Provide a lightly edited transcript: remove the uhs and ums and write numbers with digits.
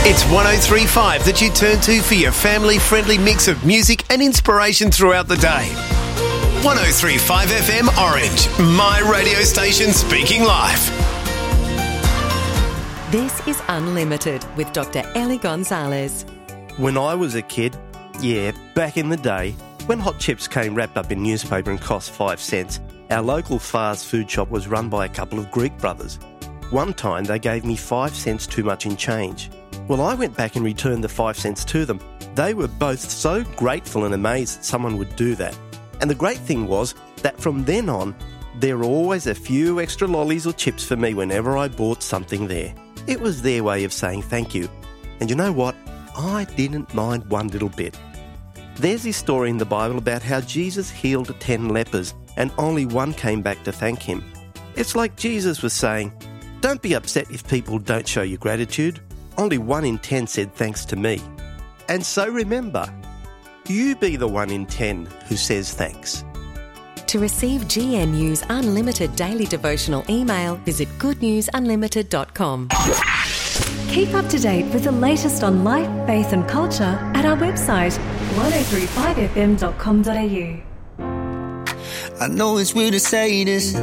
It's 103.5 that you turn to for your family-friendly mix of music and inspiration throughout the day. 103.5 FM Orange, my radio station speaking live. This is Unlimited with Dr. Ellie Gonzalez. When I was a kid, back in the day, when hot chips came wrapped up in newspaper and cost 5 cents, our local fast food shop was run by a couple of Greek brothers. One time they gave me 5 cents too much in change. Well, I went back and returned the 5 cents to them. They were both so grateful and amazed that someone would do that. And the great thing was that from then on, there were always a few extra lollies or chips for me whenever I bought something there. It was their way of saying thank you. And you know what? I didn't mind one little bit. There's this story in the Bible about how Jesus healed 10 lepers and only one came back to thank him. It's like Jesus was saying, don't be upset if people don't show you gratitude. Only 1 in 10 said thanks to me. And so remember, you be the 1 in 10 who says thanks. To receive GNU's Unlimited daily devotional email, visit goodnewsunlimited.com. Keep up to date with the latest on life, faith and culture at our website 1035fm.com.au. I know it's weird to say this.